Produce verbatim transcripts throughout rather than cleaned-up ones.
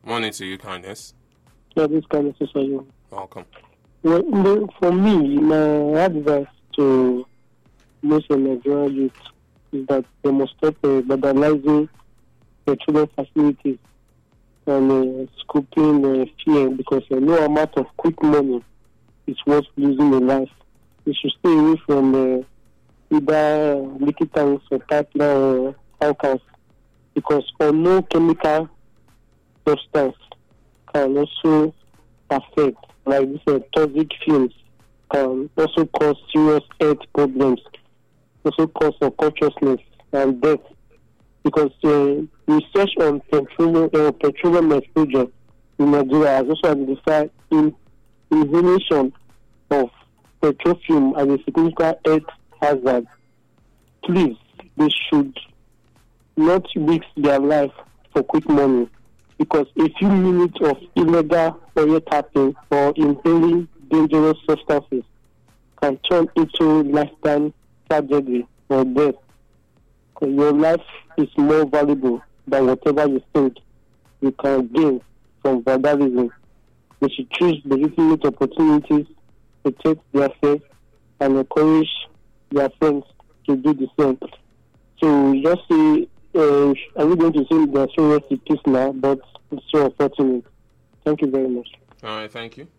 Morning to you, Kindness. Yeah, this Kindness is for you. Welcome. Well, for me, my advice to most of Nigerian youth is that they must stop uh, vandalizing the children's facilities and uh, scooping uh, fear, because uh, no amount of quick money is worth losing a life. We should stay away from uh, either leaky tanks or pipeline or alcohol, because unknown chemical substance can also affect, like this uh, toxic fumes can also cause serious health problems, also cause unconsciousness and death, because uh, research on petroleum, uh, petroleum exposure in Nigeria has also identified in inhalation of petrol fume as a significant health hazard. Please, they should not risk their life for quick money, because a few minutes of illegal oil tapping or inhaling dangerous substances can turn into lifetime tragedy or death. Your life is more valuable than whatever you think you can gain from vandalism. They should choose legitimate opportunities, protect their faith, and encourage their friends to do the same. So just say, uh, I'm not going to say they're so rest in peace now, but it's so unfortunate. Thank you very much. All right, thank you.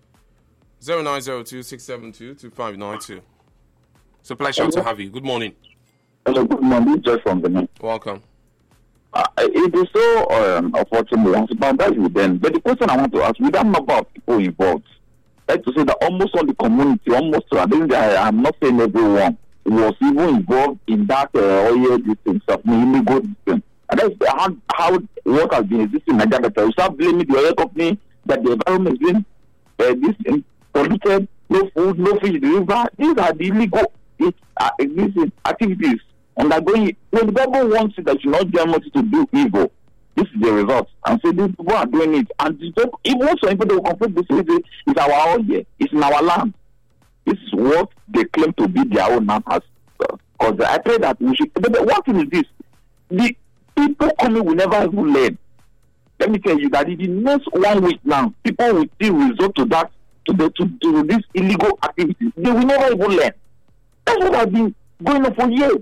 zero nine zero two six seven two two five nine two. It's a pleasure to have you. Good morning. Hello, good morning. Just from the night. Welcome. Uh, it is so um, unfortunate once about that with them. But the question I want to ask, with that number of people involved, I like to say that almost all the community, almost, I think that I, I'm not saying everyone, was even involved in that uh, oil this thing, stuff, illegal this thing. And that's how, how what has been existing in Nigeria. You start blaming the oil company that the environment is in, uh, this thing, polluted, no food, no fish, the river. These are the illegal it's, uh, existing activities undergoing. When the Bible wants it that you not get much to do evil, this is the result. And so these people are doing it. And even some people, they will confess this, it's our own here, it's in our land. This is what they claim to be their own land. Because uh, I pray that we should. But one thing is this: the people coming will never even learn. Let me tell you that in the next one week now, people will still resort to that, to the to, to this illegal activity. They will never even learn. That's what I've been going on for years.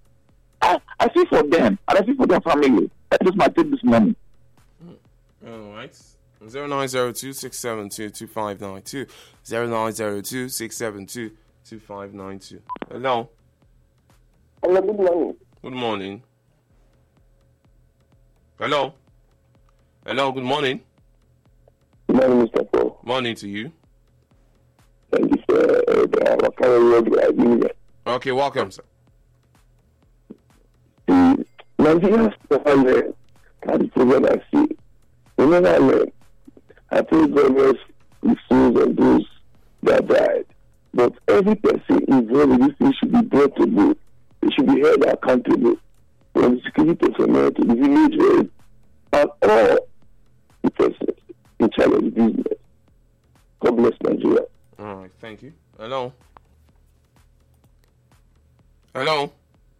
I, I feel for them, and I feel for their family. That is my take this morning. All right. zero nine zero two six seven two two five nine two. zero nine zero two six seven two two five nine two. Hello. Hello, good morning. Good morning. Hello. Hello, good morning. Good morning, Mister Paul. Morning to you. Thank you, sir. Uh, what kind of road are you? Okay, welcome, sir. The Nigerian government can program I see. Whenever I learn, I think governments with souls of those that died. But every person involved in this thing should be brought to book. They should be held accountable from the security personnel to the village head and all the persons in charge of the business. God bless Nigeria. All right, thank you. Hello. Hello.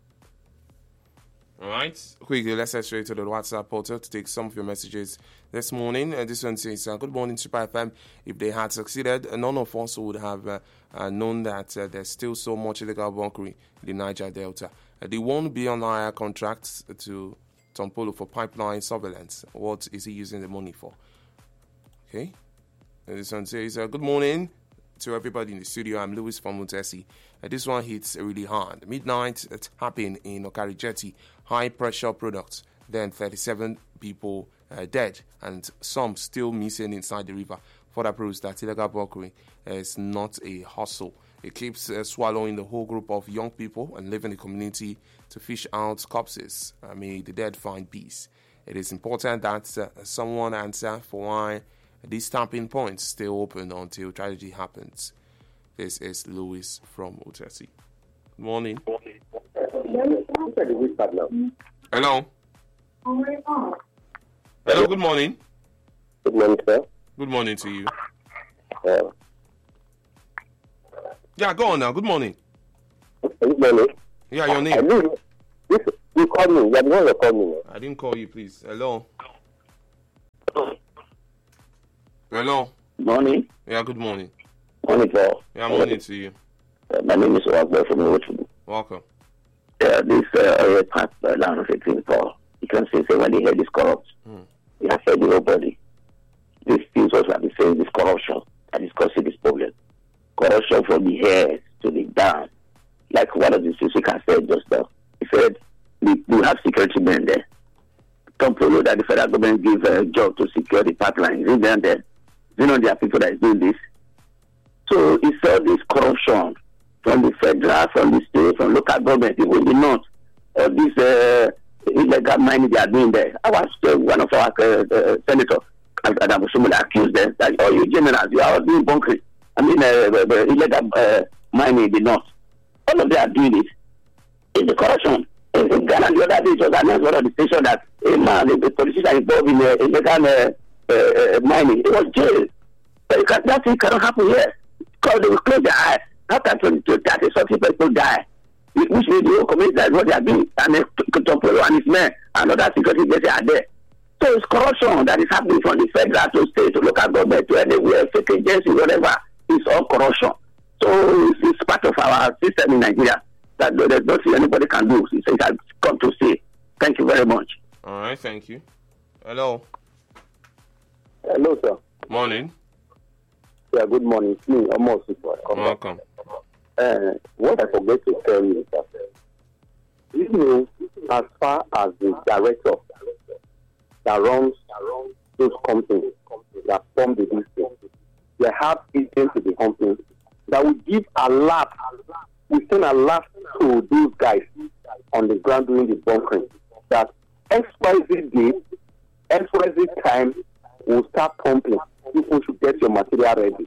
All right. Quickly, let's head straight to the WhatsApp portal to take some of your messages this morning. Uh, this one says, uh, good morning, Super F M. If they had succeeded, uh, none of us would have uh, uh, known that uh, there's still so much illegal bunkering in the Niger Delta. Uh, they won't be on hire contracts to Tompolo for pipeline surveillance. What is he using the money for? Okay. And this one says, uh, good morning to everybody in the studio. I'm Louis from Mutesi. Uh, this one hits really hard. Midnight uh, tapping in Okari Jetty. High pressure products. Then thirty-seven people uh, dead and some still missing inside the river. Further proves that illegal bunkering is not a hustle. It keeps uh, swallowing the whole group of young people and leaving the community to fish out corpses. Uh, may the dead find peace. It is important that uh, someone answer for why these tapping points stay open until tragedy happens. This is Louis from Utesi. Good morning. Hello. Hello, good morning. Good morning, sir. Good morning to you. Uh, Yeah, go on now. Good morning. good morning. Yeah, your I name. mean, this, you called me. You're the one that called me. I didn't call you, please. Hello. Hello. Morning. Yeah, good morning. Morning, Paul. Yeah, morning to you. Uh, my name is Wagbo from Rochwood. Welcome. Uh, this uh, part uh, down of eighteen, Paul. You can say, say when the head is corrupt, Mm. it affects the whole body. This things also have the same, this corruption that is causing this problem. Corruption from the head to the down. Like one of the speakers said just now. He said, we, we have security men there. Don't follow that the federal government give a job to secure the pipeline. Is it there? There? You know there are people that is doing this. So it's all this corruption from the federal, from the state, from local government, even the north. All this uh, illegal mining they are doing there. I was uh, one of our uh, uh, senators, Adam Osumula, accused them that all you generals, you are all doing bunkering. I mean, uh, uh, illegal uh, mining in the north. All of them are doing it. It's the corruption. In, in Ghana, the other day, it was announced one of the stations that a man, the, the politician involved in uh, illegal uh, uh, uh, mining, it was jailed. But you can, that thing cannot happen here. Because they will close their eyes. How can thirty something people die? Which means the whole community that is what they are doing. And Tompolo and his men and other security agencies are there. So it's corruption that is happening from the federal to state to local government to anywhere, fake agency, whatever. It's all corruption. So it's, it's part of our system in Nigeria that there's nothing anybody can do. It's, it has come to stay. Thank you very much. All right, thank you. Hello. Hello, sir. Morning. Yeah, good morning. It's me, almost. Welcome. Uh, what I forget to tell you is that you know, as far as the director that runs those companies that form the district, they have agents in the company that will give a lot, we send a lot to those guys on the ground doing the bunkering. That X Y Z day, X Y Z time will start pumping. People should get your material ready.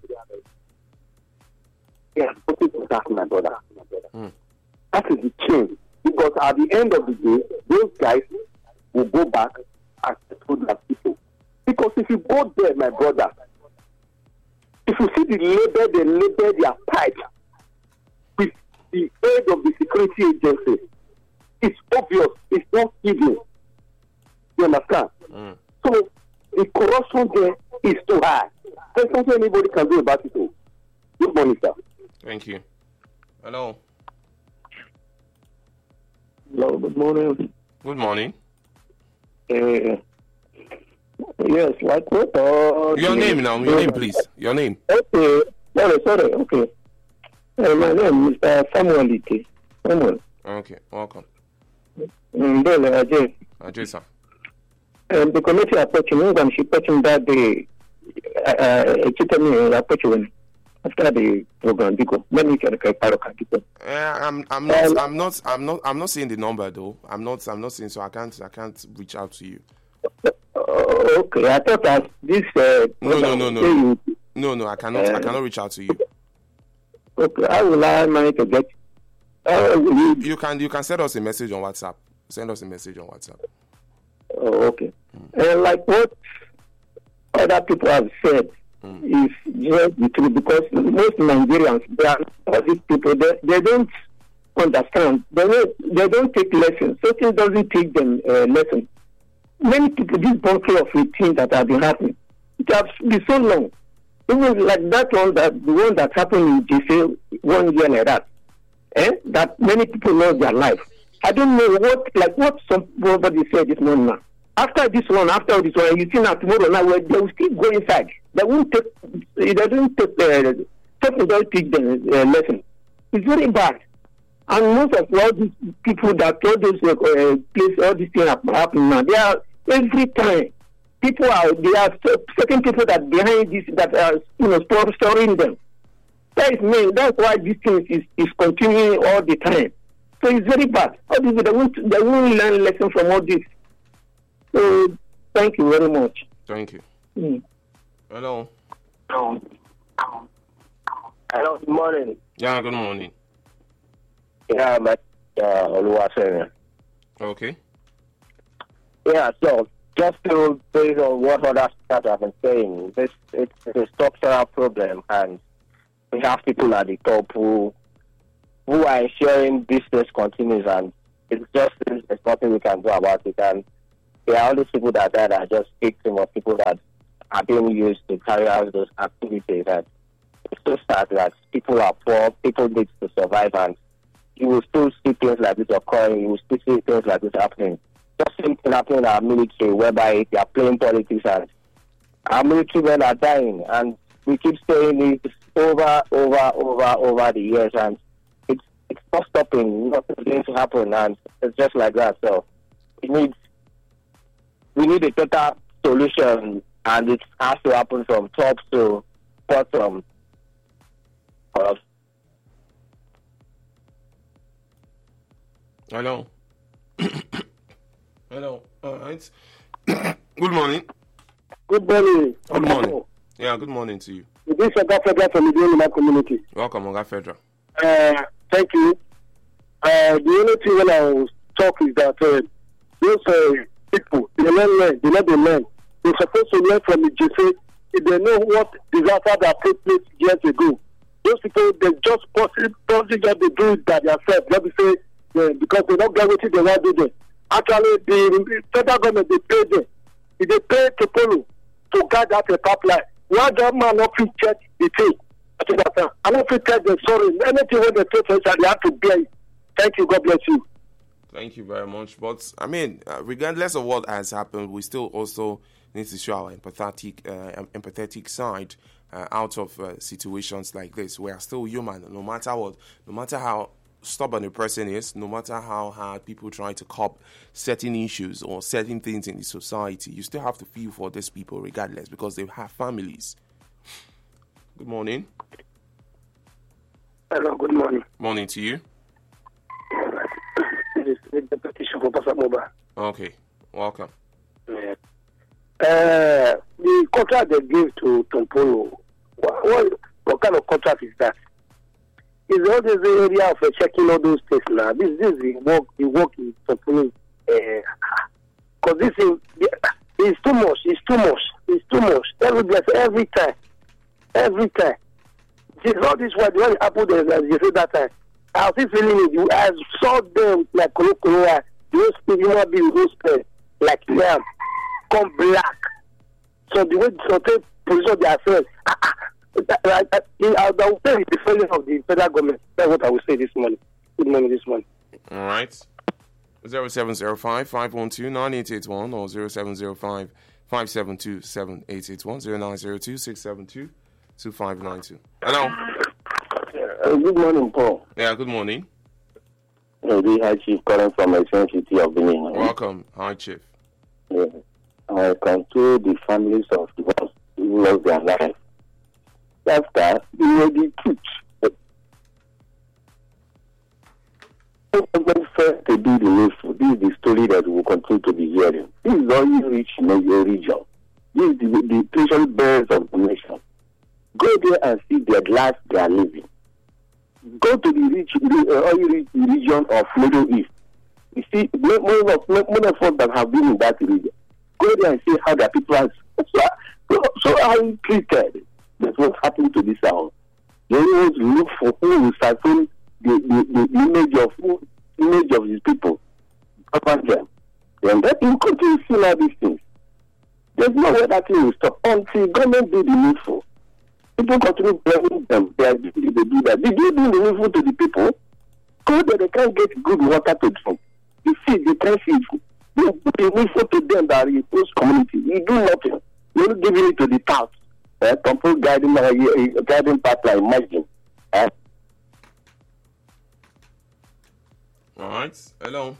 Yeah, put it to that, my brother. Mm. That is the change. Because at the end of the day, those guys will go back and settle their people. Because if you go there, my brother, if you see the label, they label their pipe with the aid of the security agency, it's obvious, it's not hidden. You understand? Mm. So the corruption there is too high. There's nothing anybody can do about it. Good morning, sir. Thank you. Hello. Hello, good morning. Good morning. Uh, yes, like what? Uh, Your name now. Your name, please. Your name. Okay. Sorry, sorry. Okay. Uh, my name is Mister Samuel Ike. Samuel. Okay, welcome. Mm, then, uh, Jay. Ajay, sir. And the committee approaching me when she approaching that day, uh, she told me approaching after the program. Because let me get a paroka. Uh, I'm I'm not I'm not I'm not I'm not seeing the number though. I'm not I'm not seeing, so I can't I can't reach out to you. Uh, okay, I thought that this. Uh, No no no no you, no no I cannot uh, I cannot reach out to you. Okay, how will I manage to get? Uh, you, You can you can send us a message on WhatsApp. Send us a message on WhatsApp. oh, okay. Mm. Uh, like what other people have said mm. is just the truth, because most Nigerians, they are all these people, they, they don't understand. They don't, they don't take lessons. Certain doesn't take them uh, lessons. Many people, this bunker of routine that have been happening, it has been so long. Even like that one, that the one that happened in J C one year like that, eh? That many people lost their life. I don't know what, like what somebody said this morning now. After this one, after this one, you see now tomorrow now, they will still go inside. They won't take, they don't take, uh, take don't teach them uh, lesson. It's very bad. And most of all these people that all those uh, places, all these things happen now, they are every time. People are, they are certain people that behind this, that are, you know, storing them. That is me. That's why this thing is, is continuing all the time. So it's very bad. All these, they won't, they won't learn lesson from all this. So thank you very much. Thank you. Mm. Hello. Hello. Hello, good morning. Yeah, good morning. Yeah, but uh, Oluwaseun. Okay. Yeah, so just to based on what other staff have been saying, this it's, it's a structural problem, and we have people at the top who who are ensuring business continues, and it's just there's nothing we can do about it. And there are all these people that died are just victims of people that are being used to carry out those activities. And it's so sad that people are poor, people need to survive, and you will still see things like this occurring, you will still see things like this happening. Just same thing happening in our military, whereby they are playing politics and our military men are dying, and we keep saying it over, over, over, over the years, and it's it's not stopping. Nothing's going to happen, and it's just like that. So we need we need a total solution, and it has to happen from top to bottom. Hello. Hello. All right. Good morning. Good morning. Good morning. Yeah, good morning to you. This is Oga Fedra from the Yoruba community. Welcome, Oga Fedra. Uh, thank you. Uh, the only thing when I will talk is that uh, those uh, people, they don't learn, they let them learn. They're supposed to learn from the G C if they know what disaster that took place years ago. Those people, they just possibly just they do it by themselves. Let me say, uh, because they don't get what they want to do. Actually, the federal government, they pay them. If they pay to Polo to guide out a pipeline, why that man not fit check the thing? I don't fit check the sorry. Anything when they pay for it, they have to bear it. Thank you. God bless you. Thank you very much. But, I mean, uh, regardless of what has happened, we still also need to show our empathetic, uh, empathetic side uh, out of uh, situations like this. We are still human, no matter what, no matter how stubborn a person is, no matter how hard people try to cope certain issues or certain things in the society, you still have to feel for these people regardless, because they have families. Good morning. Hello, good morning. Morning to you. This is the petition for Pastor Moba. Okay, welcome. Yeah. Uh, the contract they give to Tompolo, what, what, what kind of contract is that? Is all this area of uh, checking all those things now? This, this is the work, the work is Tompolo. Because uh, this is, it's too much, it's too much, it's too much. Every place, every time, every time. This all this what when it happened, as you said that time. I was feeling it. I saw them like Kolo Kolo, those human beings, those like them, come black. So the way certain position they are saying, I, I, I, I, I will say it's the failure of the federal government. That's what I will say this morning. Good morning this morning. All right. zero seven zero five, five one two, nine eight eight one or zero seven zero five, five seven two, seven eight eight one, zero nine zero two, six seven two, two five nine two. Hello. Uh, good morning, Paul. Yeah, good morning. Uh, the High Chief calling from the same city of Benin. Welcome, High Chief. Yeah. I console the families of the ones who lost their life. After, they were the truth. First, to do the needful. This is the story that we will continue to be hearing. This is all you reach in your region. This is the, the treasury bearers of the nation. Go there and see the life they are living. Go to the, rich, the uh, rich region of Middle East. You see, most of, most of us that have been in that region, go there and see how the people are so, so, so how treated. That's what happened to this house. They always look for who will siphon the, the, the image of who, image of these people, cover them. And that will continue to see all these things. There's no way that thing will stop until government do the needful. People continue blaming them. They, are, they do that. Did you do the needful to the people? Go there, they can't get good water to drink. You see, they can't see food. You do the needful to them that are in those community. You do nothing. You're giving it to the touts. Uh, people guiding, uh, guiding pipeline, imagine. Uh, All right. Hello.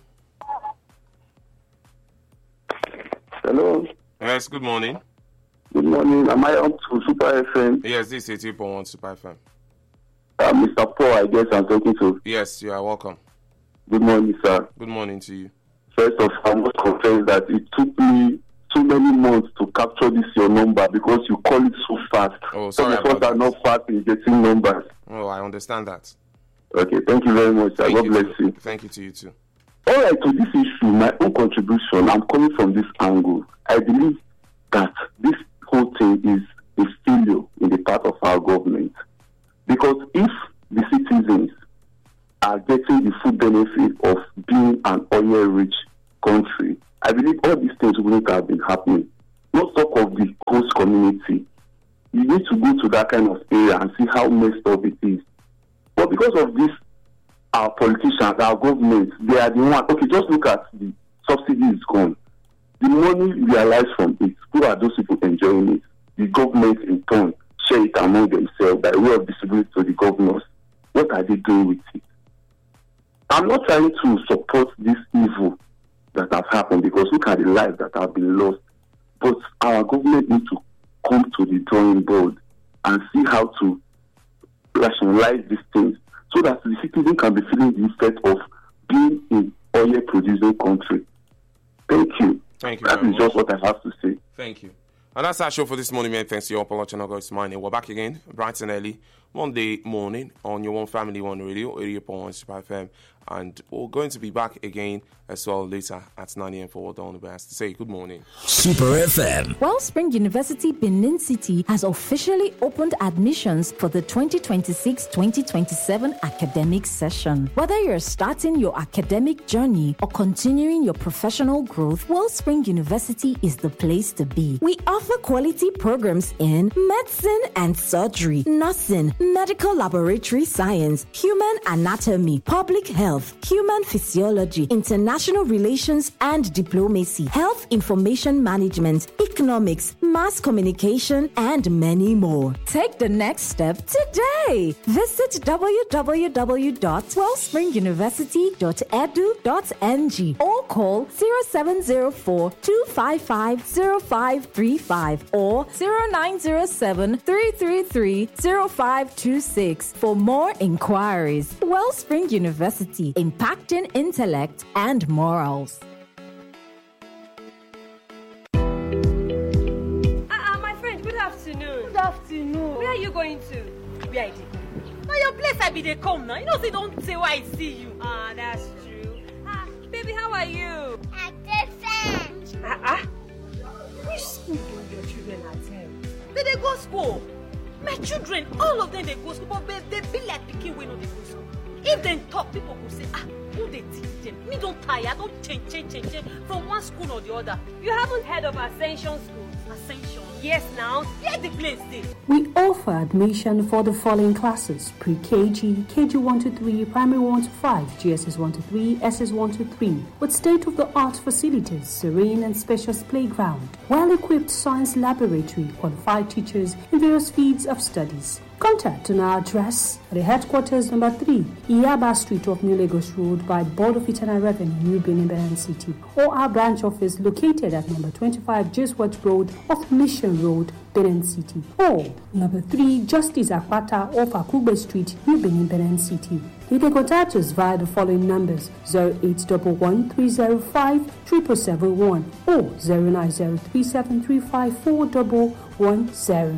Hello. Yes, good morning. Good morning. Am I on to Super F M? Yes, this is eighty point one Super F M. Uh, Mister Paul, I guess I'm talking to. Yes, you are welcome. Good morning, sir. Good morning to you. First of all, I must confess that it took me so many months to capture this your number because you call it so fast. Oh, sorry Some of us are not fast in getting numbers. Oh, I understand that. Okay, thank you very much, sir. Thank God you bless too. you. Thank you to you too. All right, to this issue, my own contribution, I'm coming from this angle. I believe that this whole thing is a failure in the part of our government. Because if the citizens are getting the full benefit of being an oil-rich country, I believe all these things wouldn't have been happening. Not talk of the coast community, you need to go to that kind of area and see how messed up it is. But because of this, our politicians, our government, they are the one. Okay, just look at the subsidy is gone. The money realized from it, who are those people enjoying it? The government in turn share it among themselves by way of distributing to the governors. What are they doing with it? I'm not trying to support this evil that has happened, because look at the lives that have been lost. But our government needs to come to the drawing board and see how to rationalize these things so that the citizen can be feeling the effect of being in oil producing country. Thank you. Thank you. That is much. just what I have to say. Thank you. And that's our show for this morning, man. Thanks to you all for watching. It's mine. We're back again, bright and early, Monday morning on your One Family One Radio, eighty-eight point one Super F M. And we're going to be back again as well later at nine a.m. for what Don has to say. Good morning. Super F M. Wellspring University Benin City has officially opened admissions for the twenty twenty-six twenty twenty-seven academic session. Whether you're starting your academic journey or continuing your professional growth, Wellspring University is the place to be. We offer quality programs in medicine and surgery, nursing, medical laboratory science, human anatomy, public health, human physiology, international relations and diplomacy, health information management, economics, mass communication, and many more. Take the next step today. Visit w w w dot wellspring university dot e d u dot n g or call zero seven zero four two five five zero five three five or zero nine zero seven three three three zero five two six for more inquiries. Wellspring University, impacting intellect and morals. Ah, uh, my friend, good afternoon. Good afternoon. Where are you going to? Where I did? Now your place I be they come now. You know, say don't say why I see you. Ah, that's true. Ah, baby, how are you? At the Ah, ah. Which school do your children attend? They they go school. My children, all of them they go school, but they, they be like picking when they go school. If they talk, people will say, ah, who they teach them? Me don't tire, I don't change, change, change, change from one school or the other. You haven't heard of Ascension School? Ascension? Yes, now. Where the place is? We offer admission for the following classes: pre-K G, K G one to three, Primary one to five, G S S one to three, S S one to three, with state-of-the-art facilities, serene and spacious playground, well-equipped science laboratory, qualified teachers in various fields of studies. Contact on our address at the headquarters number three, Iyaba Street of New Lagos Road by Board of Internal Revenue, New Benin, Benin City, or our branch office located at number twenty-five, Jeswat Road off Mission Road, Benin City, or number three, Justice Akwata off Akugbe Street, New Benin, Benin City. You can contact us via the following numbers: zero eight one one three zero five seven seven seven one or zero nine zero three seven three five four one one zero.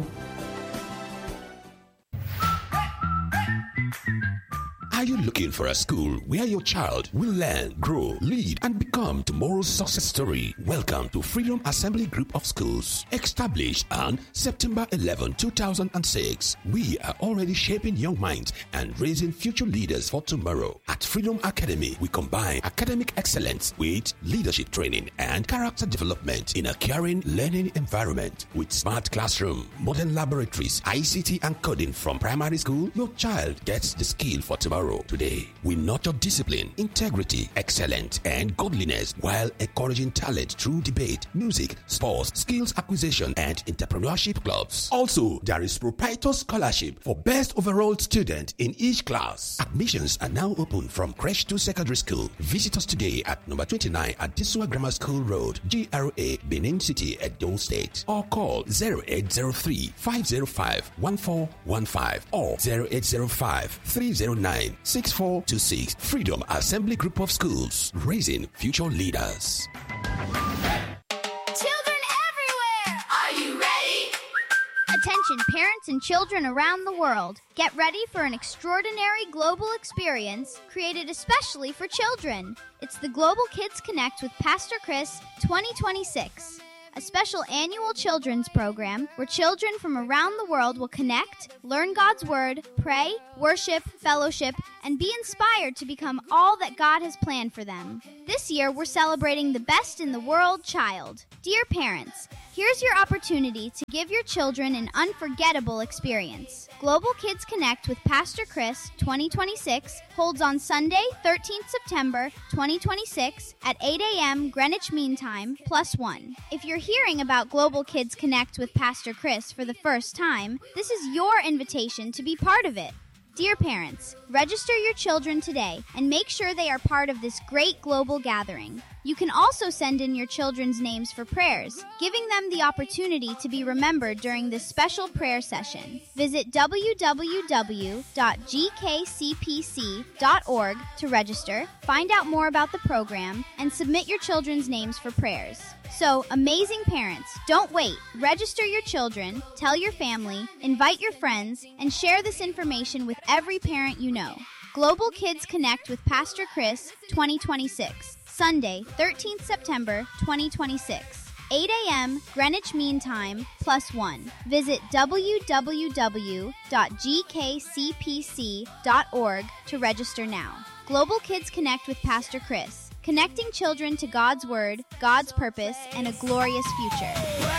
Are you looking for a school where your child will learn, grow, lead, and become tomorrow's success story? Welcome to Freedom Assembly Group of Schools. Established on September eleventh, two thousand six, we are already shaping young minds and raising future leaders for tomorrow. At Freedom Academy, we combine academic excellence with leadership training and character development in a caring learning environment. With smart classroom, modern laboratories, I C T, and coding from primary school, your child gets the skill for tomorrow. Today, we nurture discipline, integrity, excellence, and godliness while encouraging talent through debate, music, sports, skills acquisition, and entrepreneurship clubs. Also, there is proprietor scholarship for best overall student in each class. Admissions are now open from creche to secondary school. Visit us today at number twenty-nine at Disua Grammar School Road, G R A, Benin City, Edo State, or call zero eight zero three, five zero five, one four one five or zero eight zero five, three zero nine, six four two six. Freedom Assembly Group of Schools, raising future leaders. Children everywhere! Are you ready? Attention parents and children around the world. Get ready for an extraordinary global experience created especially for children. It's the Global Kids Connect with Pastor Chris twenty twenty-six. A special annual children's program where children from around the world will connect, learn God's Word, pray, worship, fellowship, and be inspired to become all that God has planned for them. This year, we're celebrating the best in the world child. Dear parents, Here's your opportunity to give your children an unforgettable experience. Global Kids Connect with Pastor Chris twenty twenty-six holds on Sunday, thirteenth September twenty twenty-six at eight a.m. Greenwich Mean Time plus one. If you're hearing about Global Kids Connect with Pastor Chris for the first time, this is your invitation to be part of it. Dear parents, register your children today and make sure they are part of this great global gathering. You can also send in your children's names for prayers, giving them the opportunity to be remembered during this special prayer session. Visit w w w dot g k c p c dot org to register, find out more about the program, and submit your children's names for prayers. So, amazing parents, don't wait. Register your children, tell your family, invite your friends, and share this information with every parent you know. Global Kids Connect with Pastor Chris twenty twenty-six, Sunday, thirteenth September twenty twenty-six, eight a.m. Greenwich Mean Time plus one. Visit w w w dot g k c p c dot org to register now. Global Kids Connect with Pastor Chris, connecting children to God's Word, God's purpose, and a glorious future.